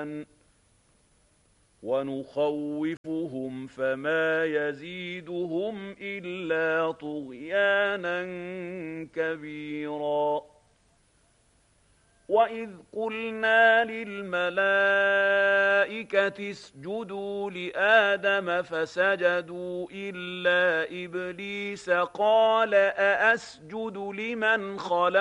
طغيانا ونخوفهم فما يزيدهم إلا طغيانا كبيرا وإذ قلنا للملائكة اسجدوا لآدم فسجدوا إلا إبليس قال أأسجد لمن خلقت